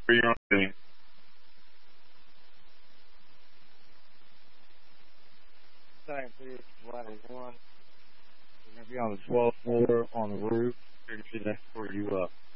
Where you on doing? Same thing, ladder one. We're gonna be on the 12th floor on the roof. We're gonna see next floor you up.